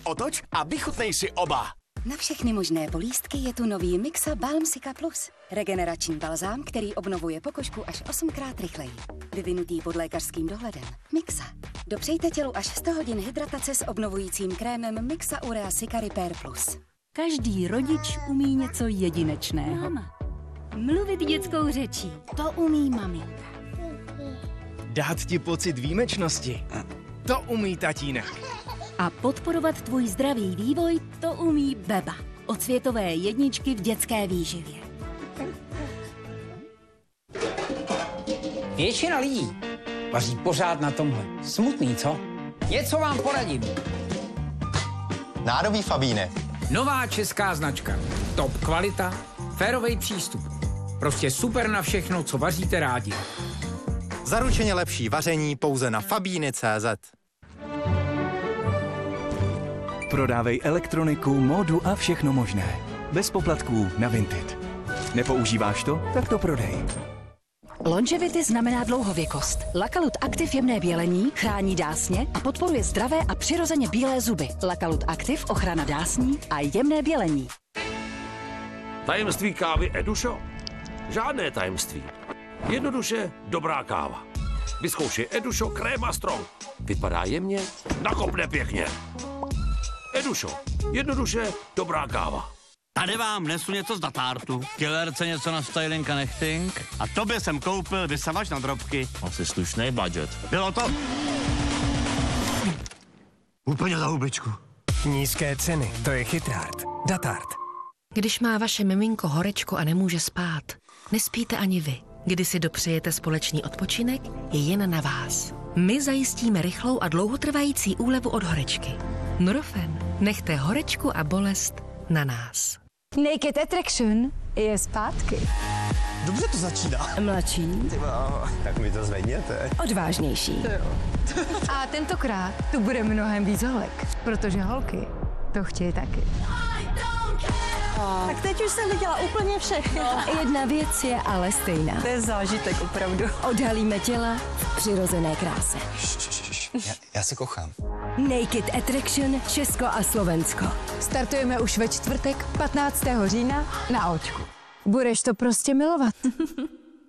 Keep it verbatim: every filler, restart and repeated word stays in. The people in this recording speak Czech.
otoč a vychutnej si oba. Na všechny možné bolístky je tu nový Mixa Balmsika Plus. Regenerační balzám, který obnovuje pokožku až osmkrát rychleji. Vyvinutý pod lékařským dohledem. Mixa. Dopřejte tělu až sto hodin hydratace s obnovujícím krémem Mixa Urea Cica Repair Plus. Každý rodič umí něco jedinečného. Máma. Mluvit dětskou řečí. To umí maminka. Dát ti pocit výjimečnosti. To umí tatínek. A podporovat tvůj zdravý vývoj, to umí Beba. Od světové jedničky v dětské výživě. Většina lidí vaří pořád na tomhle. Smutný, co? Něco vám poradím. Nádobí Fabíny. Nová česká značka. Top kvalita, férovej přístup. Prostě super na všechno, co vaříte rádi. Zaručeně lepší vaření pouze na fabíny tečka cé zet. Prodávej elektroniku, módu a všechno možné. Bez poplatků na Vinted. Nepoužíváš to? Tak to prodej. Longevity znamená dlouhověkost. Lakalut Active jemné bělení chrání dásně a podporuje zdravé a přirozeně bílé zuby. Lakalut Active ochrana dásní a jemné bělení. Tajemství kávy Edušo? Žádné tajemství. Jednoduše dobrá káva. Vyzkoušej Edušo Créma Strong. Vypadá jemně, nakopne pěkně. Edušo, jednoduše dobrá káva. Tady vám nesu něco z datártu, killerce něco na styling a nechting a tobě jsem koupil vysavač na drobky. Asi slušný budget. Bylo to úplně za hubičku. Nízké ceny, to je Chytrart. Datart. Když má vaše miminko horečku a nemůže spát, nespíte ani vy. Když si dopřejete společný odpočinek, je jen na vás. My zajistíme rychlou a dlouhotrvající úlevu od horečky. Nurofen. Nechte horečku a bolest na nás. Naked Attraction je zpátky. Dobře to začíná. Mladší. Tak mi to zvedněte. Odvážnější. A tentokrát tu bude mnohem víc holek, protože holky to chtějí taky. Tak teď už jsem viděla úplně všechno. Jedna věc je ale stejná. To je zážitek opravdu. Odhalíme těla v přirozené kráse. Já, já se kochám. Naked Attraction Česko a Slovensko. Startujeme už ve čtvrtek patnáctého října na Očku. Budeš to prostě milovat.